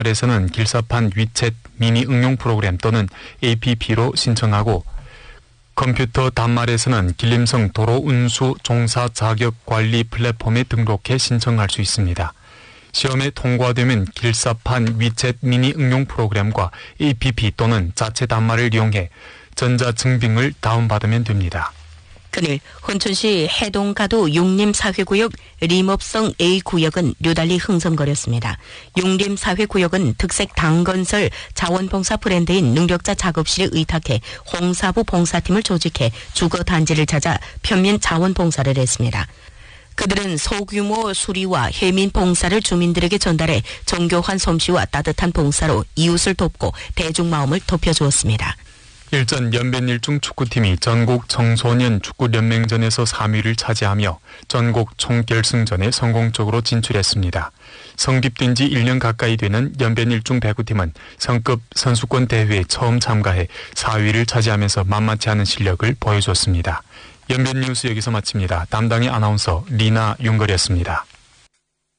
에서는 길사판 위챗 미니 응용 프로그램 또는 APP로 신청하고 컴퓨터 단말에서는 길림성 도로운수 종사 자격 관리 플랫폼에 등록해 신청할 수 있습니다. 시험에 통과되면 길사판 위챗 미니 응용 프로그램과 APP 또는 자체 단말을 이용해 전자증빙을 다운받으면 됩니다. 그늘 혼천시 해동가도 용림사회구역 림업성 A구역은 류달리 흥성거렸습니다. 용림사회구역은 특색 당건설 자원봉사 브랜드인 능력자 작업실에 의탁해 홍사부 봉사팀을 조직해 주거단지를 찾아 편민 자원봉사를 했습니다. 그들은 소규모 수리와 해민 봉사를 주민들에게 전달해 정교한 솜씨와 따뜻한 봉사로 이웃을 돕고 대중마음을 덮여주었습니다. 일전 연변일중 축구팀이 전국 청소년 축구연맹전에서 3위를 차지하며 전국 총결승전에 성공적으로 진출했습니다. 성립된 지 1년 가까이 되는 연변일중 배구팀은 성급 선수권 대회에 처음 참가해 4위를 차지하면서 만만치 않은 실력을 보여줬습니다. 연변뉴스 여기서 마칩니다. 담당의 아나운서 리나 윤걸이었습니다.